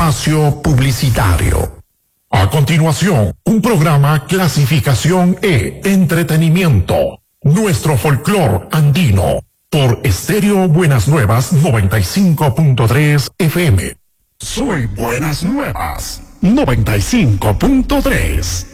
espacio publicitario. A continuación, un programa clasificación E, entretenimiento, nuestro folclor andino, por Estéreo Buenas Nuevas 95.3 FM. Soy Buenas Nuevas 95.3.